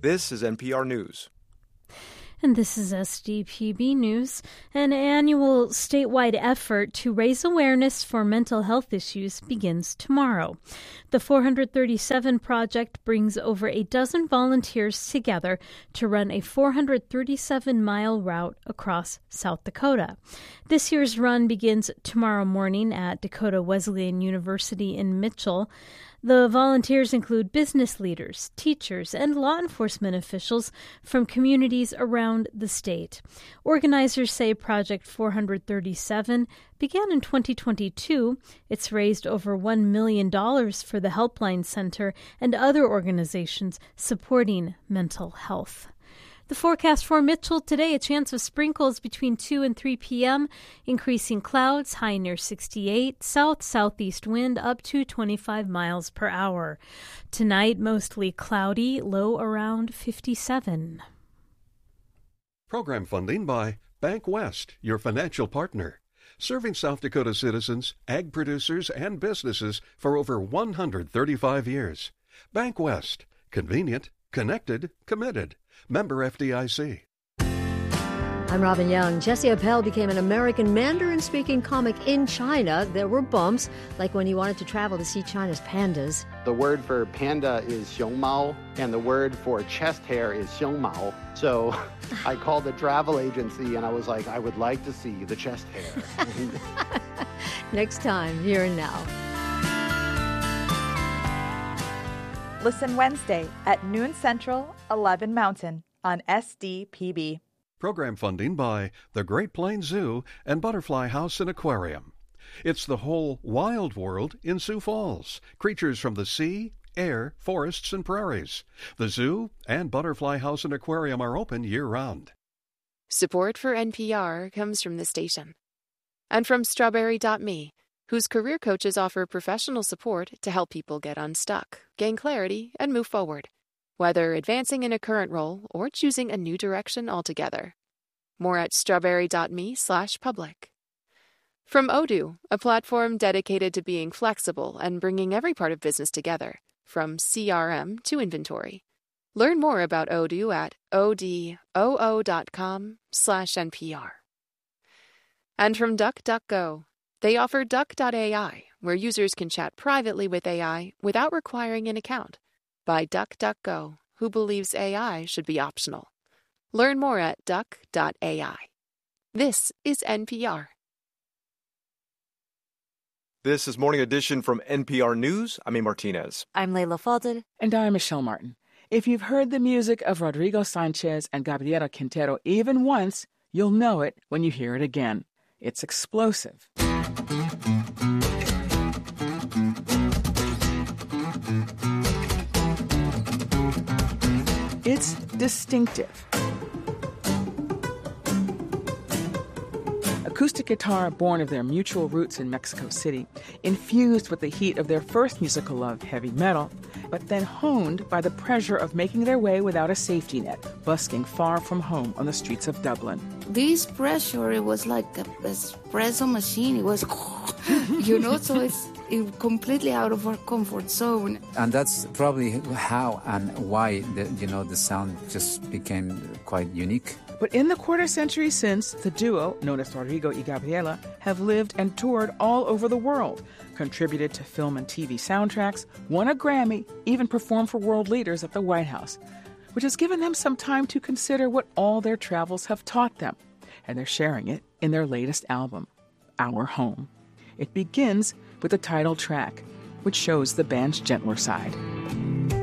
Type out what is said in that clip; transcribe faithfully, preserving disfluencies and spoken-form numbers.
This is N P R News. And this is S D P B News. An annual statewide effort to raise awareness for mental health issues begins tomorrow. The four hundred thirty-seven Project brings over a dozen volunteers together to run a four hundred thirty-seven mile route across South Dakota. This year's run begins tomorrow morning at Dakota Wesleyan University in Mitchell. The volunteers include business leaders, teachers, and law enforcement officials from communities around the state. Organizers say Project four hundred thirty-seven began in twenty twenty-two. It's raised over one million dollars for the Helpline Center and other organizations supporting mental health. The forecast for Mitchell today, a chance of sprinkles between two and three p.m., increasing clouds, high near sixty-eight, south-southeast wind up to twenty-five miles per hour. Tonight, mostly cloudy, low around fifty-seven. Program funding by Bank West, your financial partner. Serving South Dakota citizens, ag producers, and businesses for over one hundred thirty-five years. Bank West, convenient, connected, committed. Member F D I C. I'm Robin Young. Jesse Appel became an American Mandarin-speaking comic in China. There were bumps, like when he wanted to travel to see China's pandas. The word for panda is xiongmao, and the word for chest hair is xiongmao. So I called the travel agency, and I was like, I would like to see the chest hair. Next time, Here and Now. Listen Wednesday at noon Central, eleven Mountain on S D P B. Program funding by the Great Plains Zoo and Butterfly House and Aquarium. It's the whole wild world in Sioux Falls. Creatures from the sea, air, forests, and prairies. The zoo and Butterfly House and Aquarium are open year-round. Support for N P R comes from the station. And from Strawberry dot me, whose career coaches offer professional support to help people get unstuck, gain clarity, and move forward, whether advancing in a current role or choosing a new direction altogether. More at strawberry dot me slash public. From Odoo, a platform dedicated to being flexible and bringing every part of business together, from C R M to inventory. Learn more about Odoo at odoo dot com slash N P R. And from DuckDuckGo, they offer duck dot A I, where users can chat privately with A I without requiring an account, by DuckDuckGo, who believes A I should be optional. Learn more at duck dot A I. This is N P R. This is Morning Edition from N P R News. I'm A. Martinez. I'm Leila Fadel. And I'm Michelle Martin. If you've heard the music of Rodrigo Sanchez and Gabriela Quintero even once, you'll know it when you hear it again. It's explosive. It's distinctive. Acoustic guitar born of their mutual roots in Mexico City, infused with the heat of their first musical love, heavy metal, but then honed by the pressure of making their way without a safety net, busking far from home on the streets of Dublin. This pressure, it was like an espresso machine. It was, you know, so it's it completely out of our comfort zone. And that's probably how and why, the, you know, the sound just became quite unique. But in the quarter century since, the duo, known as Rodrigo y Gabriela, have lived and toured all over the world, contributed to film and T V soundtracks, won a Grammy, even performed for world leaders at the White House, which has given them some time to consider what all their travels have taught them. And they're sharing it in their latest album, Our Home. It begins with the title track, which shows the band's gentler side.